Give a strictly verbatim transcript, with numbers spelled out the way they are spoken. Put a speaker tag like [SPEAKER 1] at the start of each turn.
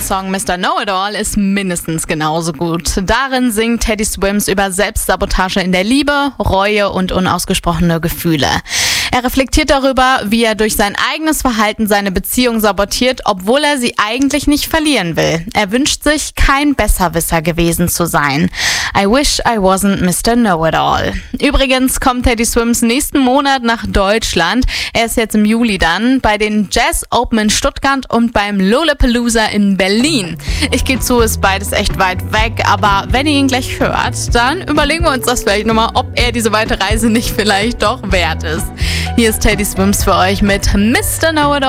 [SPEAKER 1] Song Mister Know-It-All ist mindestens genauso gut. Darin singt Teddy Swims über Selbstsabotage in der Liebe, Reue und unausgesprochene Gefühle. Er reflektiert darüber, wie er durch sein eigenes Verhalten seine Beziehung sabotiert, obwohl er sie eigentlich nicht verlieren will. Er wünscht sich, kein Besserwisser gewesen zu sein. I wish I wasn't Mister Know-It-All. Übrigens kommt Teddy Swims nächsten Monat nach Deutschland. Er ist jetzt im Juli dann bei den Jazz Open in Stuttgart und beim Lollapalooza in Berlin. Ich gebe zu, ist beides echt weit weg, aber wenn ihr ihn gleich hört, dann überlegen wir uns das vielleicht nochmal, ob er diese weite Reise nicht vielleicht doch wert ist. Hier ist Teddy Swims für euch mit Mister Know-It-All.